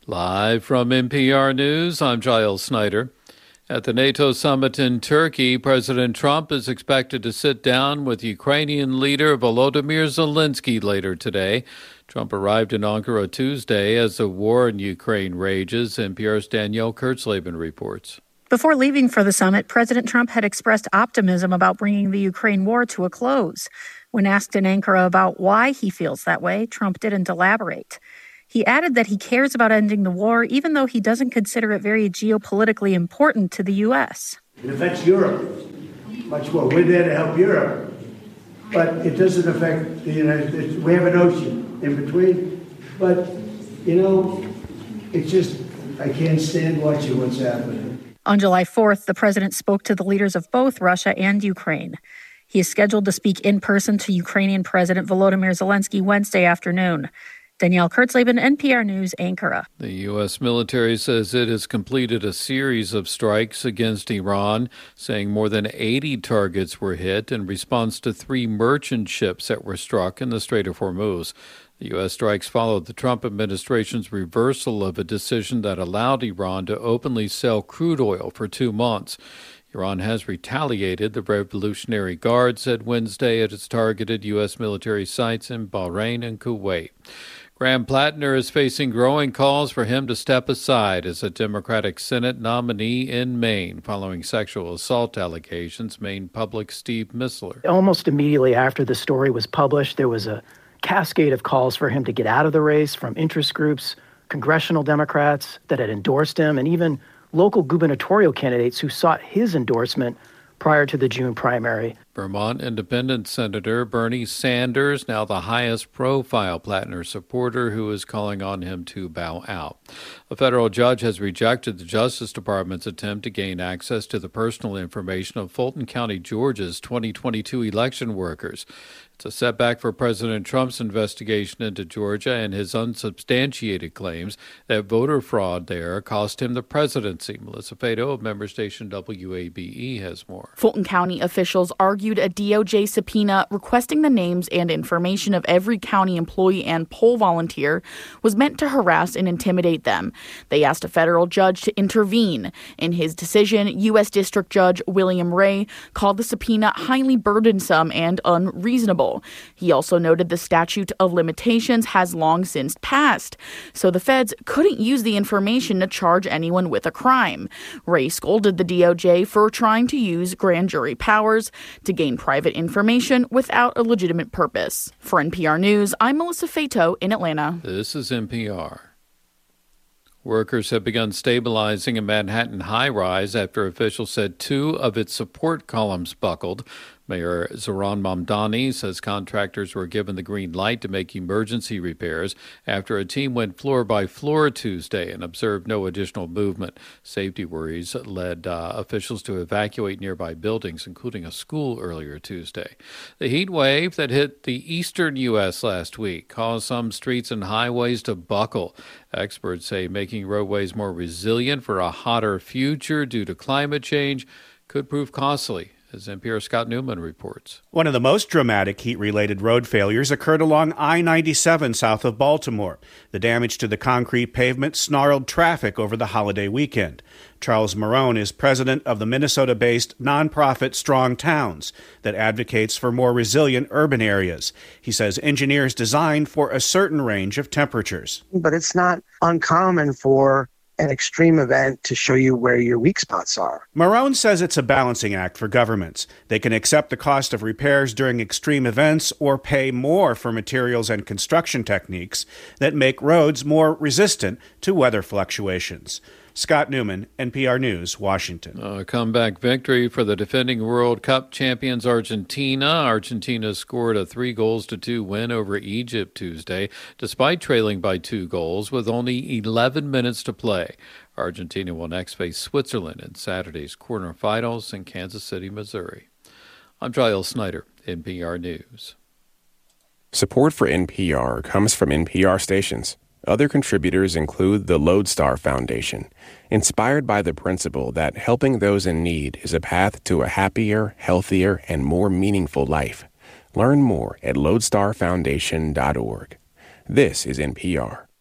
Live from NPR News, I'm Giles Snyder. At the NATO summit in Turkey, President Trump is expected to sit down with Ukrainian leader Volodymyr Zelensky later today. Trump arrived in Ankara Tuesday as the war in Ukraine rages. NPR's Danielle Kurtzleben reports. Before leaving for the summit, President Trump had expressed optimism about bringing the Ukraine war to a close. When asked in Ankara about why he feels that way, Trump didn't elaborate. He added that he cares about ending the war, even though he doesn't consider it very geopolitically important to the U.S. It affects Europe much more. We're there to help Europe, but it doesn't affect the United States. We have an ocean in between, but, it's just, I can't stand watching what's happening. On July 4th, the president spoke to the leaders of both Russia and Ukraine. He is scheduled to speak in person to Ukrainian President Volodymyr Zelensky Wednesday afternoon. Danielle Kurtzleben, NPR News, Ankara. The U.S. military says it has completed a series of strikes against Iran, saying more than 80 targets were hit in response to 3 merchant ships that were struck in the Strait of Hormuz. The U.S. strikes followed the Trump administration's reversal of a decision that allowed Iran to openly sell crude oil for 2 months. Iran has retaliated. The Revolutionary Guard said Wednesday it has targeted U.S. military sites in Bahrain and Kuwait. Graham Plattner is facing growing calls for him to step aside as a Democratic Senate nominee in Maine following sexual assault allegations, Maine Public Steve Missler. Almost immediately after the story was published, there was a cascade of calls for him to get out of the race from interest groups, congressional Democrats that had endorsed him, and even local gubernatorial candidates who sought his endorsement prior to the June primary. Vermont Independent Senator Bernie Sanders, now the highest profile Plattner supporter, who is calling on him to bow out. A federal judge has rejected the Justice Department's attempt to gain access to the personal information of Fulton County, Georgia's 2022 election workers. It's a setback for President Trump's investigation into Georgia and his unsubstantiated claims that voter fraud there cost him the presidency. Melissa Fado of member station WABE has more. Fulton County officials argued a DOJ subpoena requesting the names and information of every county employee and poll volunteer was meant to harass and intimidate them. They asked a federal judge to intervene. In his decision, U.S. District Judge William Ray called the subpoena highly burdensome and unreasonable. He also noted the statute of limitations has long since passed, so the feds couldn't use the information to charge anyone with a crime. Ray scolded the DOJ for trying to use grand jury powers to gain private information without a legitimate purpose. For NPR News, I'm Melissa Fato in Atlanta. This is NPR. Workers have begun stabilizing a Manhattan high-rise after officials said 2 of its support columns buckled. Mayor Zohran Mamdani says contractors were given the green light to make emergency repairs after a team went floor by floor Tuesday and observed no additional movement. Safety worries led officials to evacuate nearby buildings, including a school earlier Tuesday. The heat wave that hit the eastern U.S. last week caused some streets and highways to buckle. Experts say making roadways more resilient for a hotter future due to climate change could prove costly, as NPR's Scott Newman reports. One of the most dramatic heat-related road failures occurred along I-97 south of Baltimore. The damage to the concrete pavement snarled traffic over the holiday weekend. Charles Marone is president of the Minnesota-based nonprofit Strong Towns that advocates for more resilient urban areas. He says engineers designed for a certain range of temperatures. But it's not uncommon for an extreme event to show you where your weak spots are. Marone says it's a balancing act for governments. They can accept the cost of repairs during extreme events or pay more for materials and construction techniques that make roads more resistant to weather fluctuations. Scott Newman, NPR News, Washington. A comeback victory for the defending World Cup champions Argentina. Argentina scored a 3-2 win over Egypt Tuesday, despite trailing by 2 goals with only 11 minutes to play. Argentina will next face Switzerland in Saturday's quarterfinals in Kansas City, Missouri. I'm Giles Snyder, NPR News. Support for NPR comes from NPR stations. Other contributors include the Lodestar Foundation, inspired by the principle that helping those in need is a path to a happier, healthier, and more meaningful life. Learn more at lodestarfoundation.org. This is NPR.